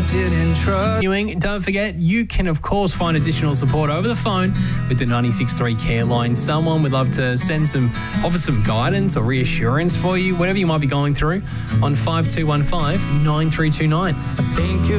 didn't trust. Don't forget, you can, of course, find additional support over the phone with the 96.3 Care Line. Someone would love to offer some guidance or reassurance for you, whatever you might be going through, on 5215 9329. I think you